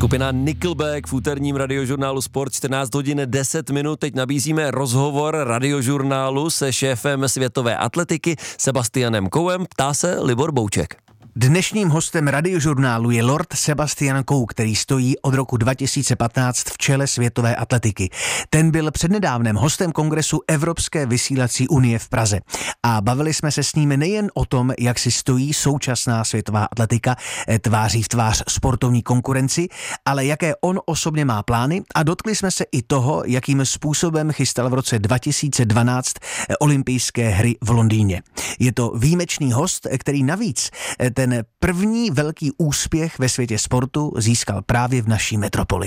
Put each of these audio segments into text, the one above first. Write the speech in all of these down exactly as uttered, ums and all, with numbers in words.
Skupina Nickelback v úterním radiožurnálu Sport čtrnáct hodin deset minut. Teď nabízíme rozhovor radiožurnálu se šéfem světové atletiky Sebastianem Coeem. Ptá se Libor Bouček. Dnešním hostem radiožurnálu je Lord Sebastian Coe, který stojí od roku dva tisíce patnáct v čele světové atletiky. Ten byl přednedávnem hostem kongresu Evropské vysílací unie v Praze. A bavili jsme se s ním nejen o tom, jak si stojí současná světová atletika tváří v tvář sportovní konkurenci, ale jaké on osobně má plány, a dotkli jsme se i toho, jakým způsobem chystal v roce dva tisíce dvanáct olympijské hry v Londýně. Je to výjimečný host, který navíc ten první velký úspěch ve světě sportu získal právě v naší metropoli.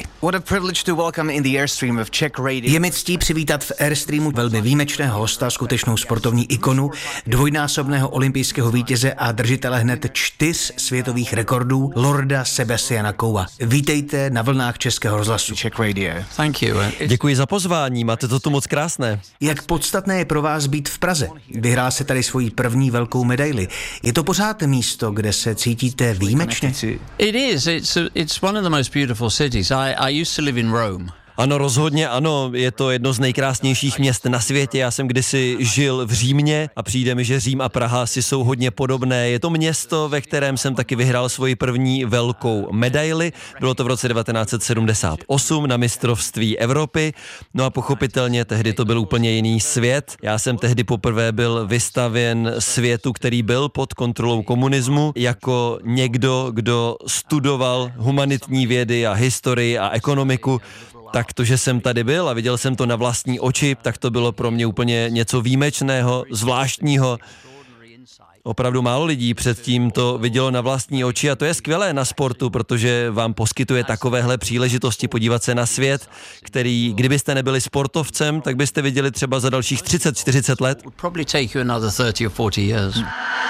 Je mi ctí přivítat v Airstreamu velmi výjimečného hosta, skutečnou sportovní ikonu, dvojnásobného olympijského vítěze a držitele hned čtyř světových rekordů, Lorda Sebastiana Coea. Vítejte na vlnách Českého rozhlasu. Czech Radio. Thank you. Děkuji za pozvání, máte to tu moc krásné. Jak podstatné je pro vás být v Praze? Vyhrál se tady svoji první velkou medaili. Je to pořád místo, kde se cítíte výjimečně? It is. It's a, it's one of the most beautiful cities. I, I used to live in Rome. Ano, rozhodně ano, je to jedno z nejkrásnějších měst na světě. Já jsem kdysi žil v Římě a přijde mi, že Řím a Praha si jsou hodně podobné. Je to město, ve kterém jsem taky vyhrál svoji první velkou medaili. Bylo to v roce devatenáct set sedmdesát osm na mistrovství Evropy. No a pochopitelně tehdy to byl úplně jiný svět. Já jsem tehdy poprvé byl vystavěn světu, který byl pod kontrolou komunismu, jako někdo, kdo studoval humanitní vědy a historii a ekonomiku. Tak to, že jsem tady byl a viděl jsem to na vlastní oči, tak to bylo pro mě úplně něco výjimečného, zvláštního. Opravdu málo lidí předtím to vidělo na vlastní oči a to je skvělé na sportu, protože vám poskytuje takovéhle příležitosti podívat se na svět, který, kdybyste nebyli sportovcem, tak byste viděli třeba za dalších třicet čtyřicet let.